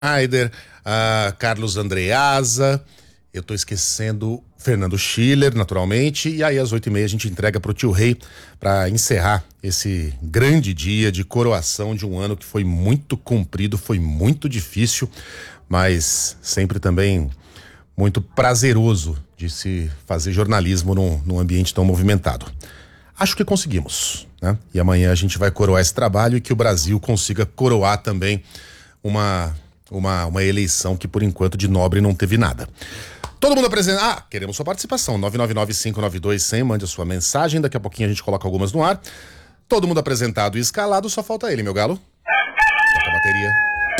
Aider, Carlos Andreasa, eu tô esquecendo Fernando Schiller, naturalmente, e aí às 8h30 a gente entrega pro Tio Rei para encerrar esse grande dia de coroação de um ano que foi muito comprido, foi muito difícil, mas sempre também muito prazeroso de se fazer jornalismo num ambiente tão movimentado. Acho que conseguimos, né? E amanhã a gente vai coroar esse trabalho e que o Brasil consiga coroar também uma eleição que por enquanto de nobre não teve nada. Todo mundo apresenta. Queremos sua participação. 999-592-100. Mande a sua mensagem. Daqui a pouquinho a gente coloca algumas no ar. Todo mundo apresentado e escalado. Só falta ele, meu galo. Toca a bateria.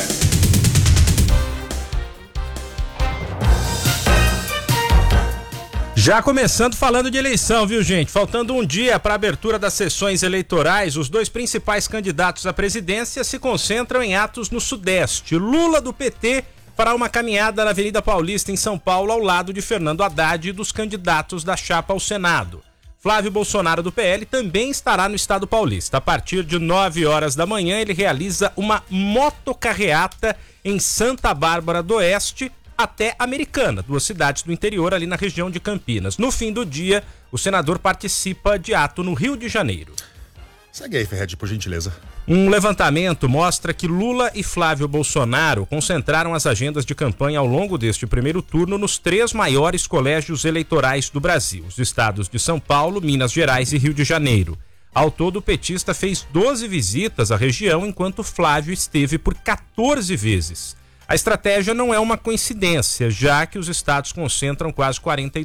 Já começando falando de eleição, viu, gente? Faltando um dia para a abertura das sessões eleitorais, os dois principais candidatos à presidência se concentram em atos no Sudeste. Lula, do PT, fará uma caminhada na Avenida Paulista, em São Paulo, ao lado de Fernando Haddad e dos candidatos da chapa ao Senado. Flávio Bolsonaro, do PL, também estará no estado paulista. A partir de 9h da manhã, ele realiza uma motocarreata em Santa Bárbara do Oeste até Americana, duas cidades do interior ali na região de Campinas. No fim do dia, o senador participa de ato no Rio de Janeiro. Segue aí, Ferred, por gentileza. Um levantamento mostra que Lula e Flávio Bolsonaro concentraram as agendas de campanha ao longo deste primeiro turno nos 3 maiores colégios eleitorais do Brasil, os estados de São Paulo, Minas Gerais e Rio de Janeiro. Ao todo, o petista fez 12 visitas à região, enquanto Flávio esteve por 14 vezes. A estratégia não é uma coincidência, já que os estados concentram quase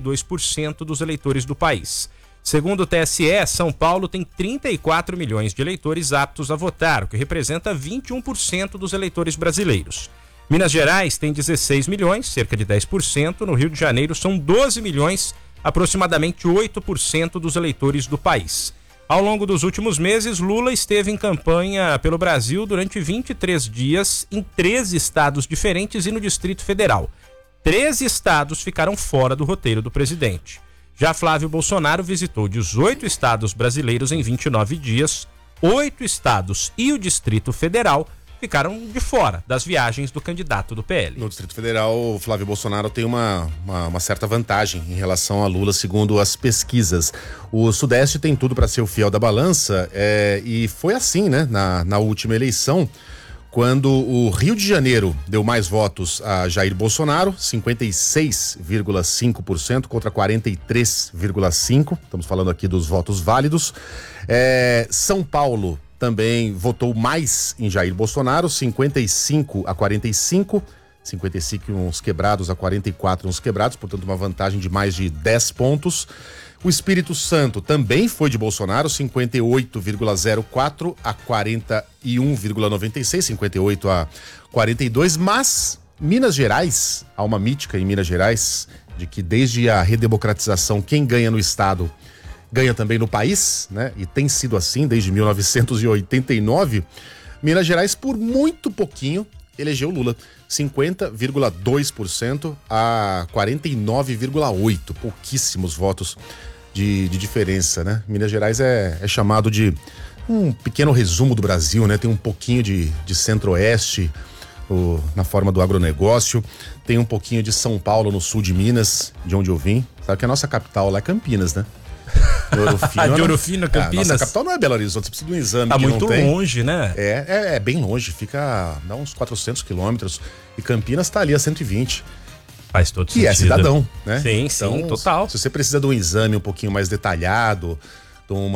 42% dos eleitores do país. Segundo o TSE, São Paulo tem 34 milhões de eleitores aptos a votar, o que representa 21% dos eleitores brasileiros. Minas Gerais tem 16 milhões, cerca de 10%. No Rio de Janeiro são 12 milhões, aproximadamente 8% dos eleitores do país. Ao longo dos últimos meses, Lula esteve em campanha pelo Brasil durante 23 dias em 13 estados diferentes e no Distrito Federal. 13 estados ficaram fora do roteiro do presidente. Já Flávio Bolsonaro visitou 18 estados brasileiros em 29 dias, 8 estados e o Distrito Federal ficaram de fora das viagens do candidato do PL. No Distrito Federal, o Flávio Bolsonaro tem uma certa vantagem em relação a Lula, segundo as pesquisas. O Sudeste tem tudo para ser o fiel da balança, e foi assim, né, na última eleição, quando o Rio de Janeiro deu mais votos a Jair Bolsonaro, 56,5% contra 43,5%. Estamos falando aqui dos votos válidos. São Paulo também votou mais em Jair Bolsonaro, 55-45%. 55 uns quebrados a 44 uns quebrados, portanto uma vantagem de mais de 10 pontos. O Espírito Santo também foi de Bolsonaro, 58,04 a 41,96, 58 a 42, mas Minas Gerais, há uma mítica em Minas Gerais de que desde a redemocratização quem ganha no estado ganha também no país, né? E tem sido assim desde 1989. Minas Gerais, por muito pouquinho, elegeu Lula, 50,2% a 49,8%, pouquíssimos votos de diferença, né? Minas Gerais é chamado de um pequeno resumo do Brasil, né? Tem um pouquinho de centro-oeste na forma do agronegócio, tem um pouquinho de São Paulo no sul de Minas, de onde eu vim. Sabe que a nossa capital lá é Campinas, né? De Ouro Fino, Campinas. Nossa capital não é Belo Horizonte, você precisa de um exame. Tá que muito não tem. longe, né? É bem longe, dá uns 400 quilômetros. E Campinas tá ali a 120. Faz todo sentido. E é cidadão, né? Sim, então, sim, total. Se você precisa de um exame um pouquinho mais detalhado, de um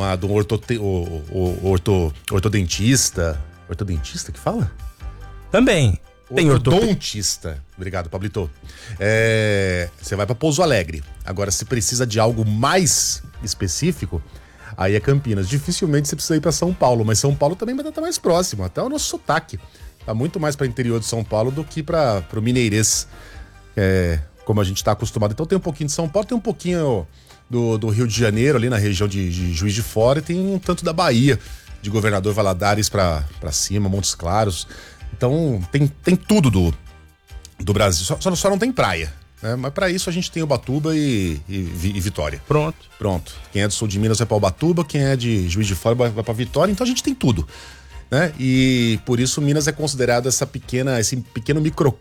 ortodentista. Ortodentista que fala? Também. Tem ortodontista. Obrigado, Pablito. Você vai para Pouso Alegre. Agora, se precisa de algo mais específico, aí é Campinas. Dificilmente você precisa ir para São Paulo, mas São Paulo também vai estar mais próximo. Até o nosso sotaque tá muito mais para o interior de São Paulo do que para o mineirês, como a gente está acostumado. Então tem um pouquinho de São Paulo, tem um pouquinho do Rio de Janeiro, ali na região de Juiz de Fora, e tem um tanto da Bahia, de Governador Valadares para cima, Montes Claros. Então tem tudo do Brasil, só não tem praia, né? Mas para isso a gente tem Ubatuba e Vitória. Pronto. Quem é do sul de Minas vai para Ubatuba, quem é de Juiz de Fora vai para Vitória, então a gente tem tudo. né? E por isso Minas é considerado esse pequeno